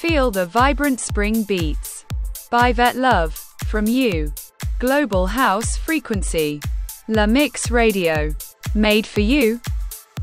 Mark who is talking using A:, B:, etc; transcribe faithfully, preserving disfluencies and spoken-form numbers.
A: Feel the vibrant spring beats. By Vet Love. From you. Global House Frequency. La Mix Radio. Made for you.